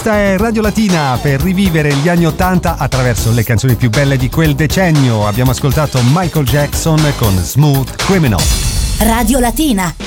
Questa è Radio Latina per rivivere gli anni '80 attraverso le canzoni più belle di quel decennio. Abbiamo ascoltato Michael Jackson con Smooth Criminal. Radio Latina.